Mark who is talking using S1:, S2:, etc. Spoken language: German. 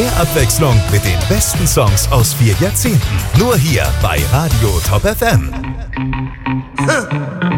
S1: Mehr Abwechslung mit den besten Songs aus 4 Jahrzehnten. Nur hier bei Radio Top FM.